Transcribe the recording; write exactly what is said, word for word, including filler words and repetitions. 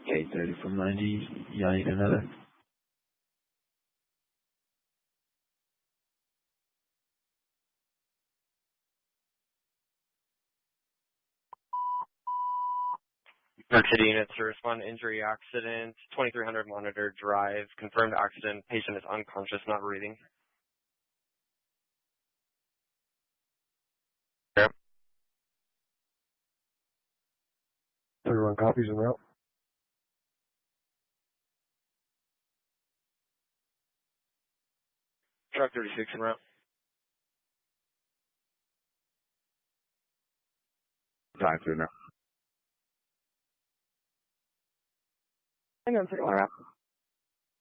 K thirty from ninety. Y'all need another? Park City units to respond to injury accident, twenty-three hundred Monitor Drive, confirmed accident, patient is unconscious, not breathing. Yep. Everyone copies en route. Truck thirty-six en route. Drive through now. I'm going for the route.